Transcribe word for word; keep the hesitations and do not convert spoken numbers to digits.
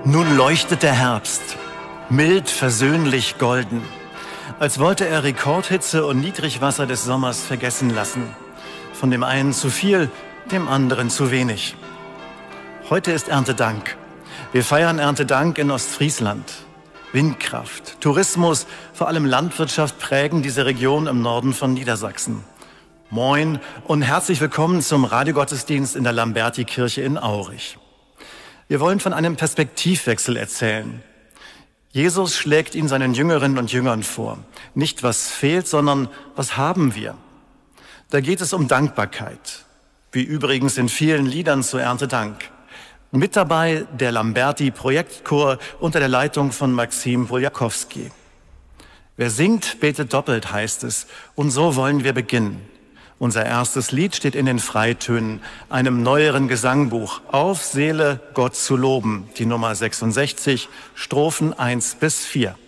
Nun leuchtet der Herbst, mild, versöhnlich, golden, als wollte er Rekordhitze und Niedrigwasser des Sommers vergessen lassen. Von dem einen zu viel, dem anderen zu wenig. Heute ist Erntedank. Wir feiern Erntedank in Ostfriesland. Windkraft, Tourismus, vor allem Landwirtschaft prägen diese Region im Norden von Niedersachsen. Moin und herzlich willkommen zum Radiogottesdienst in der Lamberti-Kirche in Aurich. Wir wollen von einem Perspektivwechsel erzählen. Jesus schlägt ihn seinen Jüngerinnen und Jüngern vor. Nicht was fehlt, sondern was haben wir? Da geht es um Dankbarkeit, wie übrigens in vielen Liedern zur Erntedank. Mit dabei der Lamberti-Projektchor unter der Leitung von Maxim Poljakowski. Wer singt, betet doppelt, heißt es. Und so wollen wir beginnen. Unser erstes Lied steht in den Freitönen, einem neueren Gesangbuch, Auf Seele, Gott zu loben, die Nummer sechsundsechzig, Strophen eins bis vier.